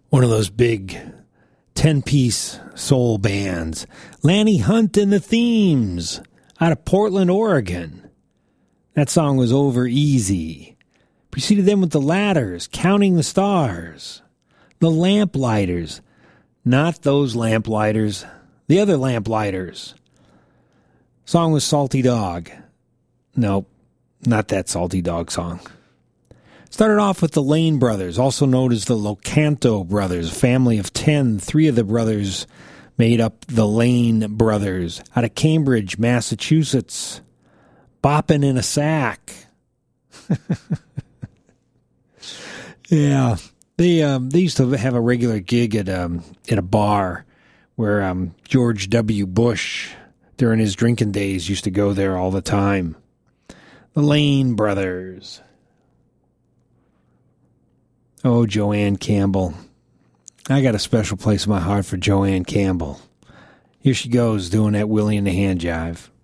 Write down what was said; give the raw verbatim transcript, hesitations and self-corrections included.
One of those big ten-piece soul bands. Lanny Hunt and the Themes out of Portland, Oregon. That song was Over Easy. Preceded them with the Ladders, Counting the Stars. The Lamplighters. Not those Lamplighters. The other Lamplighters. Song was Salty Dog. Nope, not that Salty Dog song. Started off with the Lane Brothers, also known as the Locanto Brothers, a family of ten. Three of the brothers made up the Lane Brothers, out of Cambridge, Massachusetts. Boppin' in a Sack. Yeah, they um, they used to have a regular gig at um at a bar where um George W. Bush, during his drinking days, used to go there all the time. The Lane Brothers. Oh, Joanne Campbell. I got a special place in my heart for Joanne Campbell. Here she goes, doing that Willie and the Hand Jive.